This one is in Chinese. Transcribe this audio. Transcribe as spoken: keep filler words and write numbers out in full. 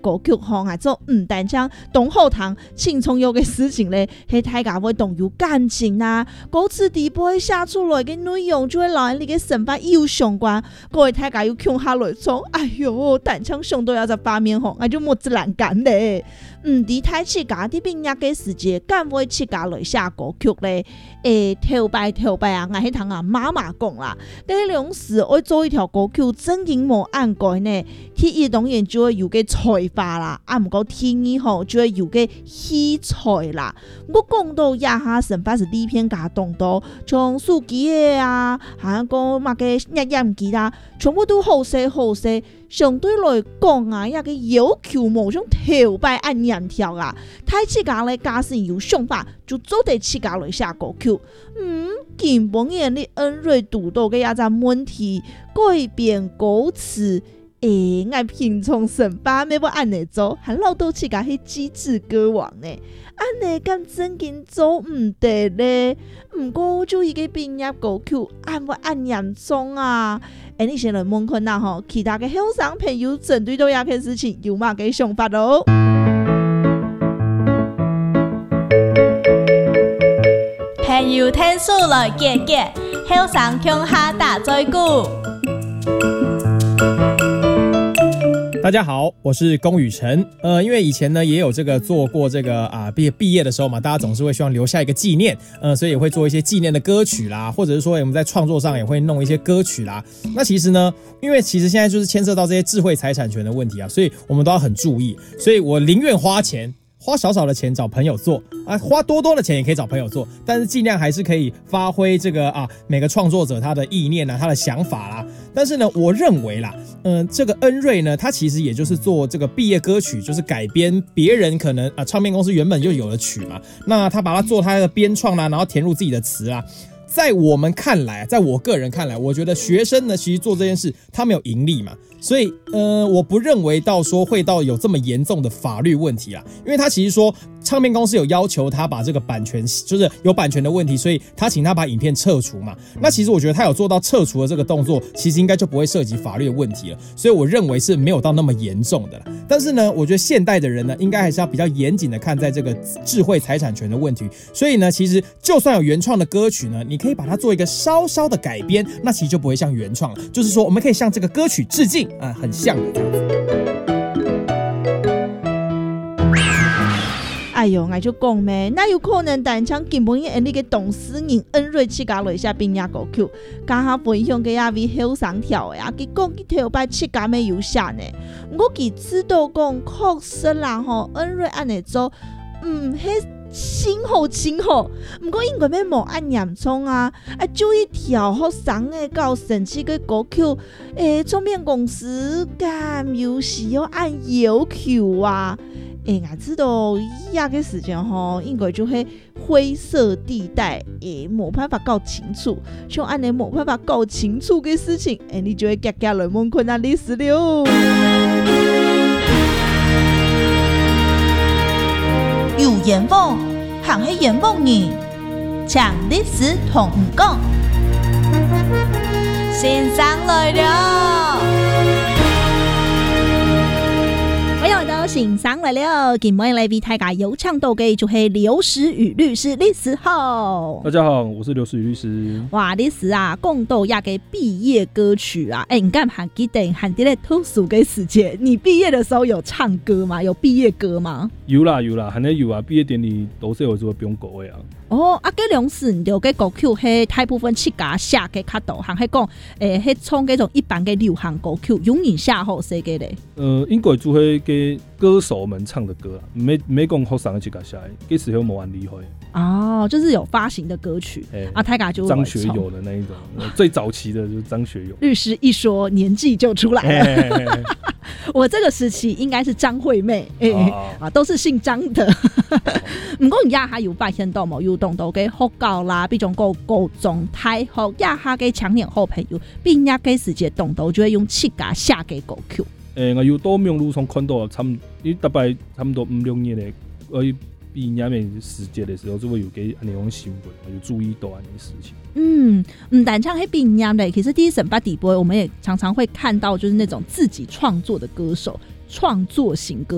歌曲吼，啊做唔单将东后堂轻松有嘅事情咧，喺大家會動有感情啊，歌詞底部會寫出來嘅內容就會老人你嘅身份有相關，各位大家要聽下來從，哎喲，單唱上到有隻畫面吼，我就冇自然感咧。唔啲太自家啲邊一嘅時節，敢會自家來寫歌曲咧？誒，頭擺頭擺啊，我喺同阿媽媽講啦，嗰兩時我做一條歌曲，真經冇按改呢，第一當然就會有嘅才華啦，啊唔過第二吼就會有嘅器材啦。我講到一下成八是第一篇假動到，從手機嘅啊，還有個乜嘅日音機啦，全部都好勢好勢。相對來講啊，一個要求冇像頭擺按人條啊，太自家咧假使有想法，就做得自家來寫歌曲。嗯，根本嘅你恩瑞讀到嘅一隻問題，改變歌詞。誒，我平常成班咩不按呢做，還老到自家去機智歌王呢，按呢咁真經做唔得咧。唔過就一個畢業歌曲，按不按嚴重啊？誒，你先來問看下吼，其他嘅後生朋友針對到一件事情有乜嘅想法咯？ 朋友聽書來結結，後生鄉下打嘴鼓。 大家好，我是龚宇辰。呃，因为以前呢也有这个做过这个啊毕业毕业的时候嘛，大家总是会希望留下一个纪念，呃，所以也会做一些纪念的歌曲啦，或者是说我们在创作上也会弄一些歌曲啦。那其实呢，因为其实现在就是牵涉到这些智慧财产权的问题啊，所以我们都要很注意，所以我宁愿花钱。花少少的钱找朋友做啊，花多多的钱也可以找朋友做，但是尽量还是可以发挥这个啊每个创作者他的意念啊，他的想法啦。但是呢，我认为啦，嗯、呃，这个恩瑞呢，他其实也就是做这个毕业歌曲，就是改编别人可能啊唱片公司原本就有的曲嘛，那他把它做他的编创啦，然后填入自己的词啦。在我们看来，在我个人看来，我觉得学生呢，其实做这件事，他没有盈利嘛，所以呃，我不认为到说会到有这么严重的法律问题啦，因为他其实说唱片公司有要求他把这个版权，就是有版权的问题，所以他请他把影片撤除嘛。那其实我觉得他有做到撤除的这个动作，其实应该就不会涉及法律的问题了，所以我认为是没有到那么严重的啦。但是呢，我觉得现代的人呢，应该还是要比较严谨的看待这个智慧财产权的问题。所以呢，其实就算有原创的歌曲呢，你可以把它做一个稍稍的改编，那其实就不会像原创了。就是说，我们可以向这个歌曲致敬啊、呃，很像的这样子。 哎呦，我就講咩，那有可能單唱根本因你嘅董事人恩瑞自家來下邊也歌曲，家下分享嘅一位後生條呀，佢講佢頭擺自家咩有寫呢？我佢知道講確實啦吼，恩瑞按嚟做，嗯，係真好真好，唔過因為咩冇按嚴重啊，啊就一條學生嘅搞神奇嘅歌曲，誒，唱片公司咁有時要按要求啊。誒，我知道亞個時間吼，應該就係灰色地帶，誒，冇辦法搞清楚，像按你冇辦法搞清楚嘅事情，誒，你就會夾夾來問困難歷史了。 有言風，行係言風人，講歷史同唔講，先生來了。 歡迎來到欣賞來了，今晚來為大家有唱到嘅就係劉時宇律師，律師好。 大家好，我是劉時宇律師。 哇，律師啊，講到一個畢業歌曲啊，哎，你敢還記得還在特殊嘅時間，你畢業的時候有唱歌嗎？有畢業歌嗎？ 有啦有啦，還在有啊，畢業典禮都是有做表演的啊。 哦，啊，嗰兩時你就嘅歌曲係大部分自家寫嘅較多，還係講誒，係唱嗰種一般嘅流行歌曲，有人寫好寫嘅咧。 呃，應該做係給歌手們唱的歌啊，沒沒講學生嘅自家寫的，嗰時候冇安厲害。 哦，就是有發行的歌曲，欸、啊，大家就張學友的那一種，最早期的就是張學友。 律師一說，年紀就出來了。欸欸欸我這個時期應該是張惠妹，欸哦、啊，都是姓張的。唔過而家還有發現到冇，有動到嘅學校啦，比種個高中、大學，而家嘅青年好朋友，畢業嘅時節動到就會用自家寫嘅歌曲。 誒，我有多面路上看到，差唔，因為大概差唔多五六年咧，我畢業嘅時節嘅時候，就會有給安尼種新聞，有注意到安尼事情。 嗯，唔單唱喺畢業咧，其實第一審八底波，我們也常常會看到，就是那種自己創作的歌手，創作型歌。